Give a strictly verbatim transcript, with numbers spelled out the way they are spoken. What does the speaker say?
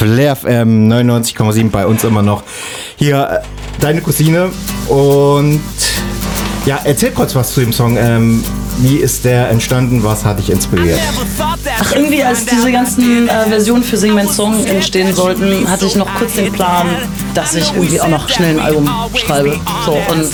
Flair F M neunundneunzig Komma sieben bei uns immer noch. Hier, äh, deine Cousine. Und ja, erzähl kurz was zu dem Song. Ähm, wie ist der entstanden? Was hat dich inspiriert? Ach, irgendwie als diese ganzen äh, Versionen für Sing Mein Song entstehen sollten, hatte ich noch kurz den Plan, dass ich irgendwie auch noch schnell ein Album schreibe. So, und